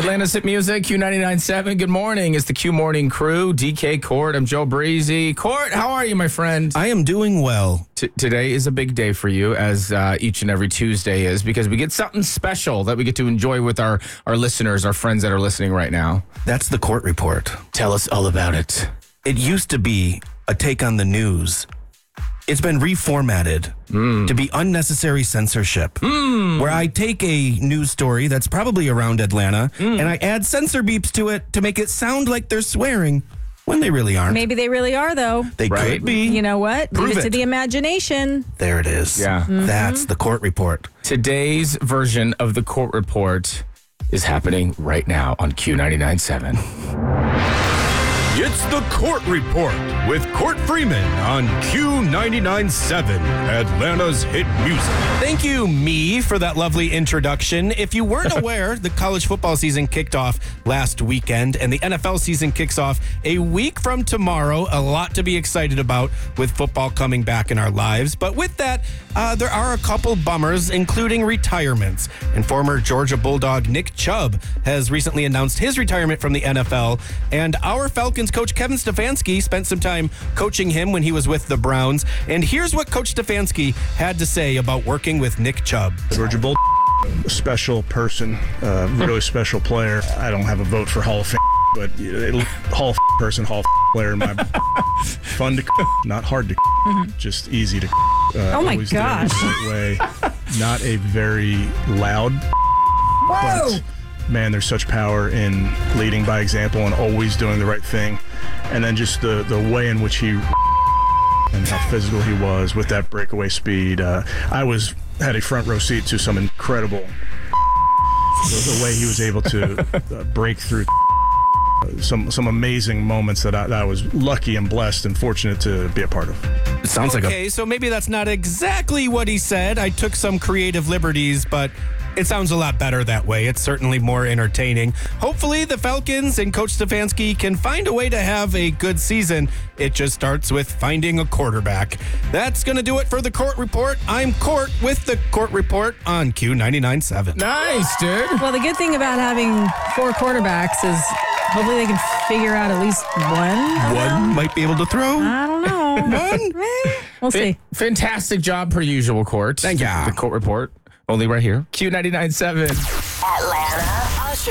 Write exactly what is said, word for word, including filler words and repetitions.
Atlanta's Hit Music, Q ninety-nine point seven. Good morning. It's the Q Morning Crew. D K Court. I'm Joe Breezy. Court, how are you, my friend? I am doing well. T- today is a big day for you, as uh, each and every Tuesday is, because we get something special that we get to enjoy with our, our listeners, our friends that are listening right now. That's the Court Report. Tell us all about it. It used to be a take on the news. It's been reformatted mm. to be unnecessary censorship, mm. where I take a news story that's probably around Atlanta mm. and I add censor beeps to it to make it sound like they're swearing when they really aren't. Maybe they really are, though. They right. could be. You know what? Prove Leave it, it to the imagination. There it is. Yeah. Mm-hmm. That's the Court Report. Today's version of the Court Report is happening right now on Q ninety-nine point seven. It's the Court Report with Court Freeman on Q ninety-nine point seven, Atlanta's Hit Music. Thank you, me, for that lovely introduction. If you weren't aware, the college football season kicked off last weekend, and the N F L season kicks off a week from tomorrow. A lot to be excited about with football coming back in our lives. But with that, uh, there are a couple bummers, including retirements. And former Georgia Bulldog Nick Chubb has recently announced his retirement from the N F L, and our Falcons coach Kevin Stefanski spent some time coaching him when he was with the Browns. And here's what Coach Stefanski had to say about working with Nick Chubb. Georgia Bull, a special person, uh, really special player. I don't have a vote for Hall of Fame, but uh, Hall of Fame person, Hall of Fame player in my fun to not hard to just easy to uh, oh my always gosh. do it the right way. Not a very loud, Whoa. but man, there's such power in leading by example and always doing the right thing. And then just the, the way in which he and how physical he was with that breakaway speed. Uh, I was had a front row seat to some incredible, the, the way he was able to uh, break through some some amazing moments that I, that I was lucky and blessed and fortunate to be a part of. It sounds like okay, so maybe that's not exactly what he said. I took some creative liberties, but it sounds a lot better that way. It's certainly more entertaining. Hopefully the Falcons and Coach Stefanski can find a way to have a good season. It just starts with finding a quarterback. That's going to do it for the Court Report. I'm Court with the Court Report on Q ninety-nine point seven. Nice, dude. Well, the good thing about having four quarterbacks is hopefully they can figure out at least one. One might be able to throw. I don't know. One? We'll see. Fantastic job per usual, Court. Thank you. The Court Report, only right here. Q ninety-nine point seven. Atlanta.